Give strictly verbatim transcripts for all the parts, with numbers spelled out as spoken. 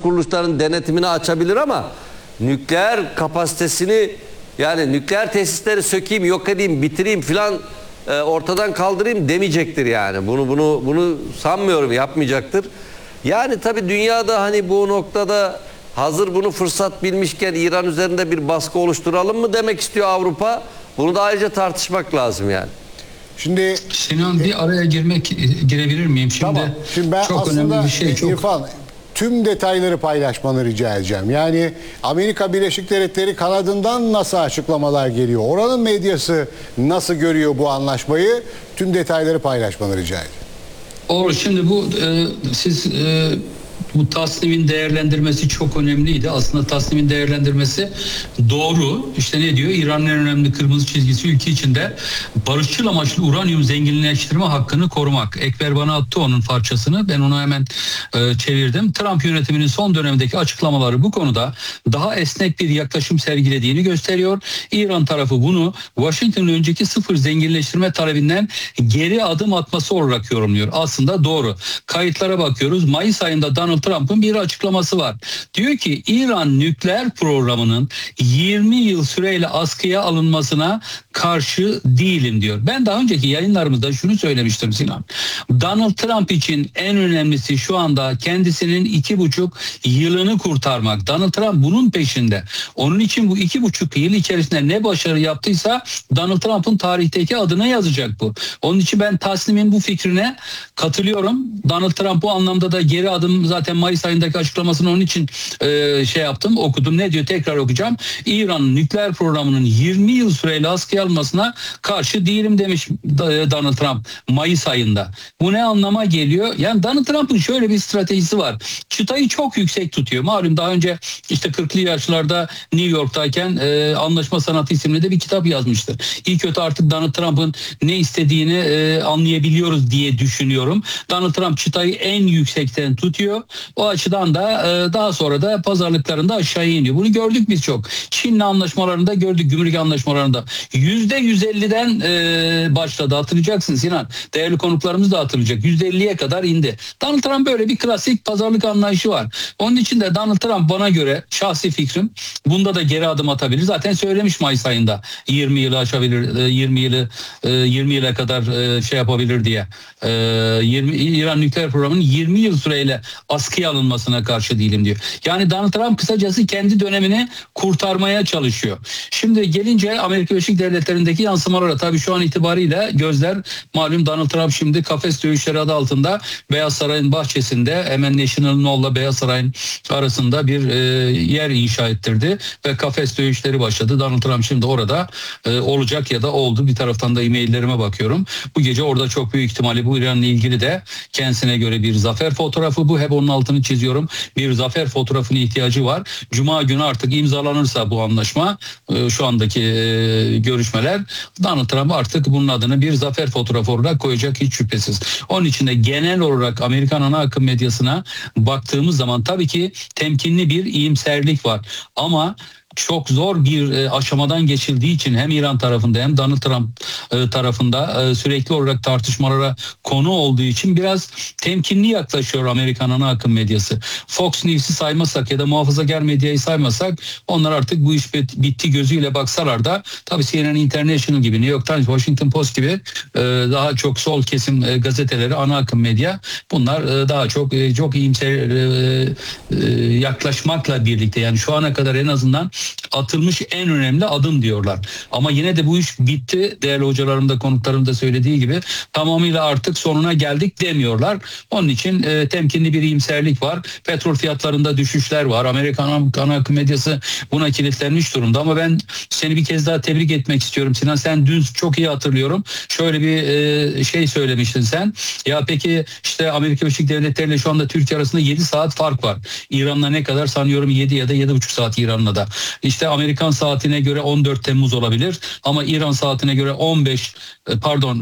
kuruluşların denetimini açabilir ama nükleer kapasitesini, yani nükleer tesisleri sökeyim, yok edeyim, bitireyim filan, e, ortadan kaldırayım demeyecektir yani. Bunu bunu bunu sanmıyorum, yapmayacaktır. Yani tabii dünyada hani bu noktada hazır bunu fırsat bilmişken İran üzerinde bir baskı oluşturalım mı demek istiyor Avrupa. Bunu da ayrıca tartışmak lazım yani. Şimdi Sinan, bir araya girmek girebilir miyim? Şimdi, tamam. Şimdi ben çok aslında önemli bir şey. Çok... İrfan, tüm detayları paylaşmanı rica edeceğim. Yani Amerika Birleşik Devletleri kanadından nasıl açıklamalar geliyor? Oranın medyası nasıl görüyor bu anlaşmayı? Tüm detayları paylaşmanı rica edeceğim. Olur. Şimdi bu e, siz e, bu tasnimin değerlendirmesi çok önemliydi. Aslında tasnimin değerlendirmesi doğru. İşte ne diyor? İran'ın en önemli kırmızı çizgisi ülke içinde barışçıl amaçlı uranyum zenginleştirme hakkını korumak. Ekber bana attı onun parçasını. Ben onu hemen e, çevirdim. Trump yönetiminin son dönemdeki açıklamaları bu konuda daha esnek bir yaklaşım sergilediğini gösteriyor. İran tarafı bunu Washington'ın önceki sıfır zenginleştirme talebinden geri adım atması olarak yorumluyor. Aslında doğru. Kayıtlara bakıyoruz. Mayıs ayında Donald Trump'ın bir açıklaması var. Diyor ki İran nükleer programının yirmi yıl süreyle askıya alınmasına karşı değilim diyor. Ben daha önceki yayınlarımızda şunu söylemiştim Sinan. Donald Trump için en önemlisi şu anda kendisinin iki buçuk yılını kurtarmak. Donald Trump bunun peşinde. Onun için bu iki buçuk yıl içerisinde ne başarı yaptıysa Donald Trump'ın tarihteki adına yazacak bu. Onun için ben Taslim'in bu fikrine katılıyorum. Donald Trump bu anlamda da geri adım, zaten Mayıs ayındaki açıklamasını onun için e, şey yaptım, okudum. Ne diyor? Tekrar okuyacağım. İran'ın nükleer programının yirmi yıl süreyle askıya alınmasına karşı değilim demiş Donald Trump Mayıs ayında. Bu ne anlama geliyor? Yani Donald Trump'ın şöyle bir stratejisi var. Çıtayı çok yüksek tutuyor. Malum daha önce işte kırklı yaşlarda New York'tayken e, Anlaşma Sanatı isimli de bir kitap yazmıştı. İyi kötü artık Donald Trump'ın ne istediğini e, anlayabiliyoruz diye düşünüyorum. Donald Trump çıtayı en yüksekten tutuyor. O açıdan da e, daha sonra da pazarlıklarında aşağıya iniyor. Bunu gördük biz çok. Çin'le anlaşmalarında gördük, gümrük anlaşmalarında. yüzde yüz elliden e, başladı. Hatırlayacaksın Sinan. Değerli konuklarımız da hatırlayacak. yüzde elliye kadar indi. Donald Trump böyle bir klasik pazarlık anlayışı var. Onun için de Donald Trump bana göre, şahsi fikrim, bunda da geri adım atabilir. Zaten söylemiş Mayıs ayında yirmi yılı aşabilir, yirmi yılı yirmi yıla kadar şey yapabilir diye. yirmi İran nükleer programının yirmi yıl süreyle askıya alınmasına karşı değilim diyor. Yani Donald Trump kısacası kendi dönemini kurtarmaya çalışıyor. Şimdi gelince Amerika Birleşik Devletleri'ndeki yansımalara, tabii şu an itibariyle gözler malum Donald Trump şimdi kafes dövüşleri adı altında Beyaz Saray'ın bahçesinde hemen National Mall'la Beyaz Saray'ın arasında bir e, yer inşa ettirdi ve kafes dövüşleri başladı. Donald Trump şimdi orada e, olacak ya da oldu. Bir taraftan da e-maillerime bakıyorum. Bu gece orada çok büyük ihtimalle bu İran'la ilgili de kendisine göre bir zafer fotoğrafı bu. Hep onun altını çiziyorum. Bir zafer fotoğrafına ihtiyacı var. Cuma günü artık imzalanırsa bu anlaşma, e, şu andaki e, görüşmeler, Donald Trump artık bunun adını bir zafer fotoğrafı olarak koyacak, hiç şüphesiz. Onun için de genel olarak Amerikan ana akım medyasına baktığımız zaman tabii ki temkinli bir iyimserlik var. Ama çok zor bir e, aşamadan geçildiği için hem İran tarafında hem Donald Trump e, tarafında e, sürekli olarak tartışmalara konu olduğu için biraz temkinli yaklaşıyor Amerikan ana akım medyası. Fox News'i saymasak ya da muhafazakar medyayı saymasak, onlar artık bu iş bitti gözüyle baksalar da tabii C N N International gibi, New York Times, Washington Post gibi e, daha çok sol kesim e, gazeteleri, ana akım medya, bunlar e, daha çok e, çok iyimser e, e, yaklaşmakla birlikte, yani şu ana kadar en azından atılmış en önemli adım diyorlar. Ama yine de bu iş bitti. Değerli hocalarım da, konuklarım da söylediği gibi tamamıyla artık sonuna geldik demiyorlar. Onun için e, temkinli bir iyimserlik var. Petrol fiyatlarında düşüşler var. Amerikan ana akım medyası buna kilitlenmiş durumda. Ama ben seni bir kez daha tebrik etmek istiyorum Sinan. Sen dün çok iyi hatırlıyorum. Şöyle bir e, şey söylemiştin sen. Ya peki işte Amerika Birleşik Devletleri ile şu anda Türkiye arasında yedi saat fark var. İran'la ne kadar sanıyorum yedi ya da yedi buçuk saat İran'la da. İşte Amerikan saatine göre on dört Temmuz olabilir ama İran saatine göre on beş pardon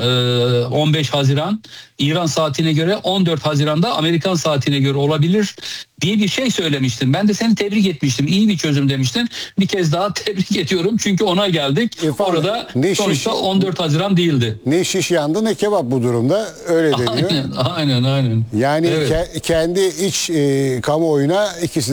on beş Haziran, İran saatine göre on dört Haziran'da Amerikan saatine göre olabilir diye bir şey söylemiştin. Ben de seni tebrik etmiştim. İyi bir çözüm demiştin. Bir kez daha tebrik ediyorum. Çünkü ona geldik. İrfan, orada sonuçta şiş, on dört Haziran değildi. Ne şiş yandı ne kebap bu durumda. Öyle deniyor. Aynen aynen. aynen. Yani evet. ke kendi iç e, kamuoyuna ikisi